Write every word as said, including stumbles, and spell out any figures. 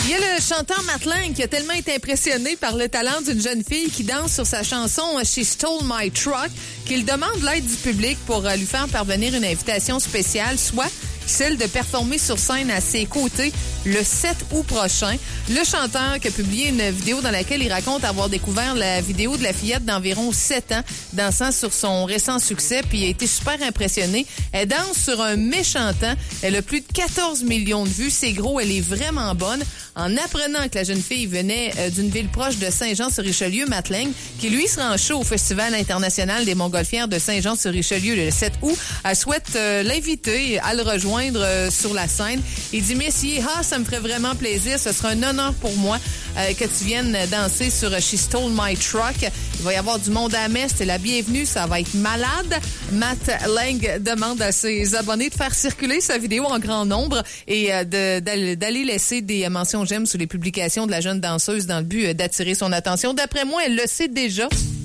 Il y a le chanteur Matt Lang qui a tellement été impressionné par le talent d'une jeune fille qui danse sur sa chanson « She Stole My Truck » qu'il demande l'aide du public pour lui faire parvenir une invitation spéciale, soit celle de performer sur scène à ses côtés le sept août prochain. Le chanteur qui a publié une vidéo dans laquelle il raconte avoir découvert la vidéo de la fillette d'environ sept ans dansant sur son récent succès, puis il a été super impressionné. Elle danse sur un méchant temps. Elle a plus de quatorze millions de vues. C'est gros, elle est vraiment bonne. En apprenant que la jeune fille venait euh, d'une ville proche de Saint-Jean-sur-Richelieu, Matt Lang, qui lui sera en show au Festival international des Montgolfières de Saint-Jean-sur-Richelieu le sept août, elle souhaite euh, l'inviter à le rejoindre euh, sur la scène. Il dit « Messieurs, ah, ça me ferait vraiment plaisir. Ce sera un honneur pour moi euh, que tu viennes danser sur She Stole My Truck. » Il va y avoir du monde à la messe. C'est la bienvenue. Ça va être malade. Matt Lang demande à ses abonnés de faire circuler sa vidéo en grand nombre et euh, de, d'aller, d'aller laisser des mentions j'aime sous les publications de la jeune danseuse dans le but d'attirer son attention. D'après moi, elle le sait déjà.